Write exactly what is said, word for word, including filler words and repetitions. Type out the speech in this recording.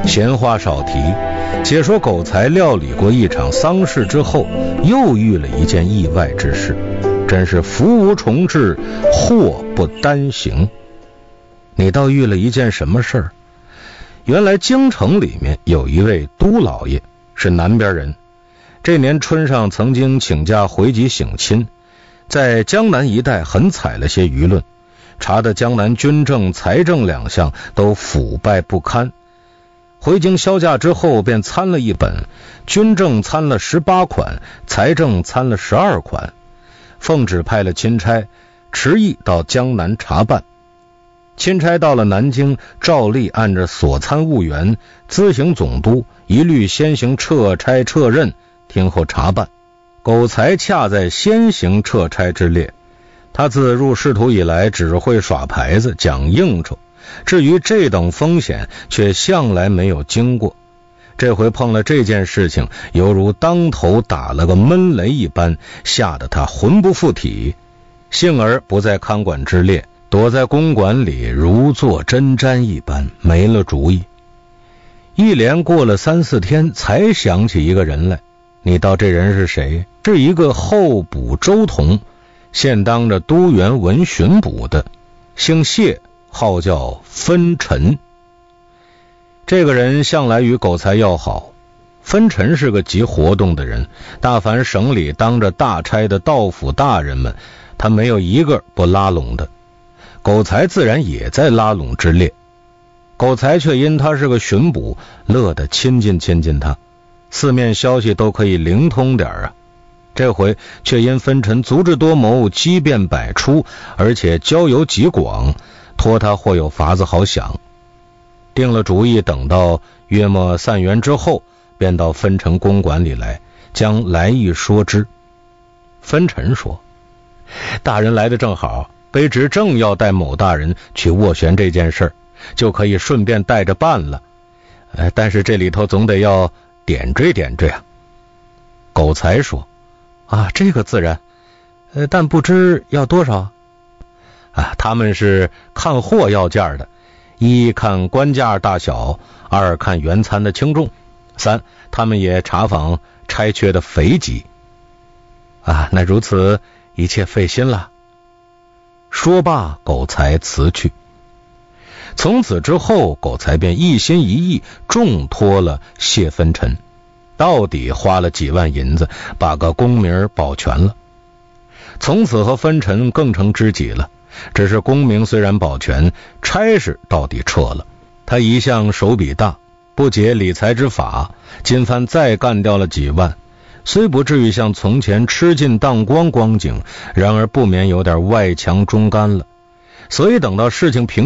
闲话少提，且说狗才料理过一场丧事之后，又遇了一件意外之事，真是福无重至，祸不单行。你倒遇了一件什么事儿？原来京城里面有一位都老爷，是南边人，这年春上曾经请假回籍省亲，在江南一带很踩了些舆论，查得江南军政财政两项都腐败不堪。回京销假之后便参了一本，军政参了十八款，财政参了十二款，奉旨派了钦差迟毅到江南查办。钦差到了南京，照例按着所参务员、咨行总督一律先行撤差撤任，听候查办。狗才恰在先行撤差之列，他自入仕途以来只会耍牌子讲应酬，至于这等风险却向来没有经过。这回碰了这件事情，犹如当头打了个闷雷一般，吓得他魂不附体，幸而不在看管之列，躲在公馆里如坐针毡一般，没了主意。一连过了三四天，才想起一个人来。你道这人是谁？是一个候补周同，现当着都原文巡捕的，姓谢，号叫分陈。这个人向来与狗才要好，分陈是个极活动的人，大凡省里当着大差的道府大人们，他没有一个不拉拢的，狗才自然也在拉拢之列。狗才却因他是个巡捕，乐得亲近亲近他，四面消息都可以灵通点啊。这回却因分陈足智多谋，机变百出，而且交友极广，托他或有法子好想。定了主意，等到约莫散园之后，便到分陈公馆里来，将来意说之。分陈说：大人来的正好，卑职正要带某大人去斡旋这件事儿，就可以顺便带着办了。呃，但是这里头总得要点缀点缀啊。狗才说：啊，这个自然，呃，但不知要多少啊？他们是看货要价的，一看官价大小，二看原餐的轻重，三他们也查访差缺的肥瘠。啊，那如此一切费心了。说罢，狗才辞去。从此之后，狗才便一心一意重托了谢分陈，到底花了几万银子，把个功名保全了。从此和分陈更成知己了，只是功名虽然保全，差事到底撤了。他一向手笔大，不解理财之法，今番再干掉了几万，虽不至于像从前吃尽当光光景，然而不免有点外强中干了。所以等到事情平